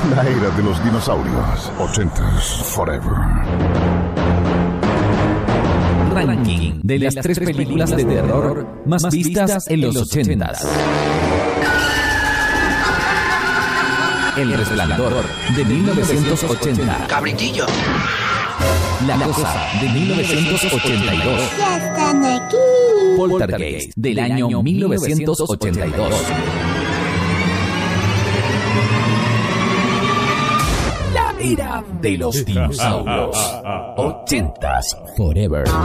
La era de los dinosaurios. 80s forever. Ranking de las 3 películas de terror más vistas en los 80s. El Resplandor, de 1980. ¡Cabritillo! La Cosa, de 1982. ¡Ya están aquí! Poltergeist, del año 1982. La era de los dinosaurios. 80s forever.